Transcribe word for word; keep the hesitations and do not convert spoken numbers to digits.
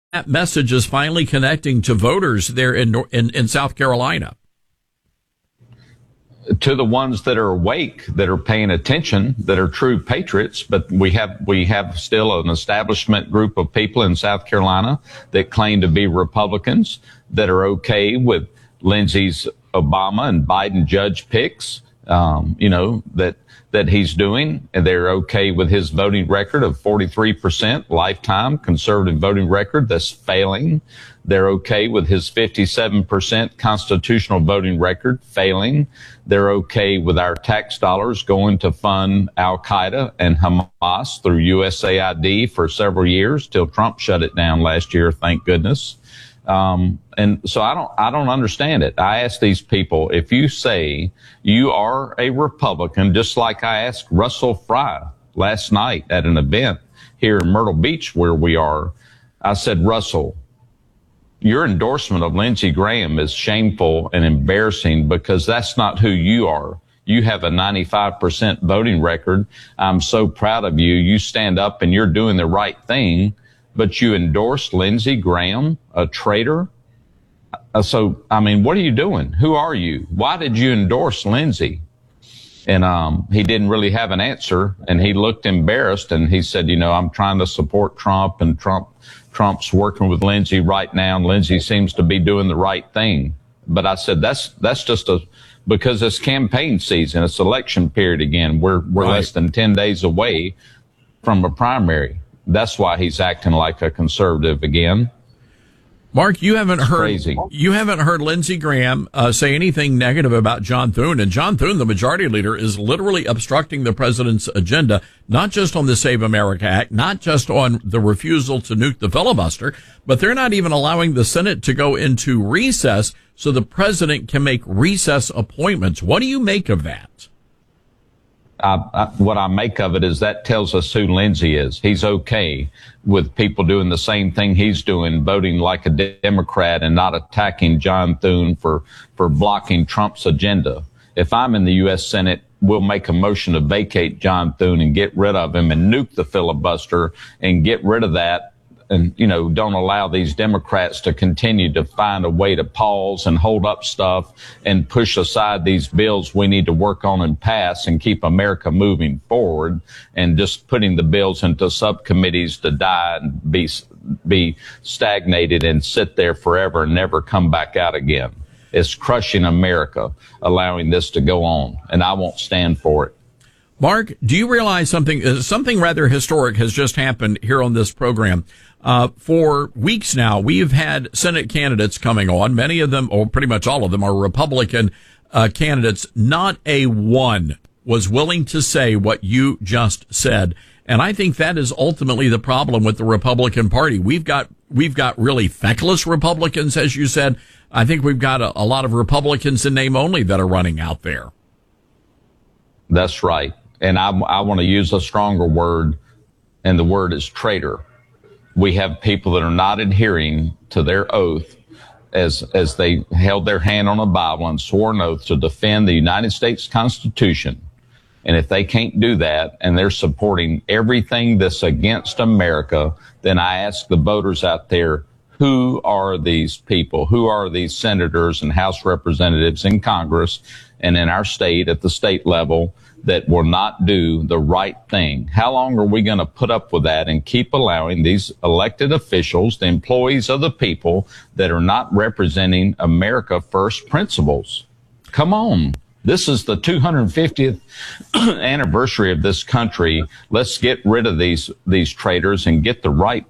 that message is finally connecting to voters there in, in, in South Carolina? To the ones that are awake, that are paying attention, that are true patriots. But we have, we have still an establishment group of people in South Carolina that claim to be Republicans, that are okay with Lindsey's Obama and Biden judge picks, um, you know, that, that he's doing, and they're okay with his voting record of forty-three percent lifetime conservative voting record that's failing. They're okay with his fifty-seven percent constitutional voting record failing. They're okay with our tax dollars going to fund Al-Qaeda and Hamas through U S A I D for several years till Trump shut it down last year, thank goodness. Um, and so I don't, I don't understand it. I ask these people, if you say you are a Republican, just like I asked Russell Fry last night at an event here in Myrtle Beach where we are, I said, Russell, your endorsement of Lindsey Graham is shameful and embarrassing because that's not who you are. You have a ninety-five percent voting record. I'm so proud of you. You stand up and you're doing the right thing. But you endorsed Lindsey Graham, a traitor. Uh, so, I mean, what are you doing? Who are you? Why did you endorse Lindsey? And um, he didn't really have an answer, and he looked embarrassed, and he said, you know, I'm trying to support Trump, and Trump, Trump's working with Lindsey right now, and Lindsey seems to be doing the right thing. But I said, that's that's just a because it's campaign season, it's election period again. We're we're right. less than ten days away from a primary. That's why he's acting like a conservative again. Mark, you haven't it's heard crazy. you haven't heard Lindsey Graham uh, say anything negative about John Thune, and John Thune, the majority leader, is literally obstructing the president's agenda, not just on the Save America Act, not just on the refusal to nuke the filibuster, but they're not even allowing the Senate to go into recess so the president can make recess appointments. What do you make of that? I, I, what I make of it is that tells us who Lindsey is. He's okay with people doing the same thing he's doing, voting like a Democrat and not attacking John Thune for, for blocking Trump's agenda. If I'm in the U S Senate, we'll make a motion to vacate John Thune and get rid of him and nuke the filibuster and get rid of that. And, you know, don't allow these Democrats to continue to find a way to pause and hold up stuff and push aside these bills we need to work on and pass and keep America moving forward, and just putting the bills into subcommittees to die and be, be stagnated and sit there forever and never come back out again. It's crushing America, allowing this to go on, and I won't stand for it. Mark, do you realize something, uh, something rather historic has just happened here on this program? Uh, for weeks now, we've had Senate candidates coming on. Many of them, or pretty much all of them, are Republican uh, candidates. Not a one was willing to say what you just said. And I think that is ultimately the problem with the Republican Party. We've got, we've got really feckless Republicans, as you said. I think we've got a, a lot of Republicans in name only that are running out there. That's right. And I, I want to use a stronger word, and the word is traitor. We have people that are not adhering to their oath as as they held their hand on a Bible and swore an oath to defend the United States Constitution. And if they can't do that, and they're supporting everything that's against America, then I ask the voters out there, who are these people? Who are these senators and House representatives in Congress and in our state at the state level that will not do the right thing? How long are we going to put up with that and keep allowing these elected officials, the employees of the people, that are not representing America first principles? Come on. This is the two hundred fiftieth anniversary of this country. Let's get rid of these, these traitors and get the right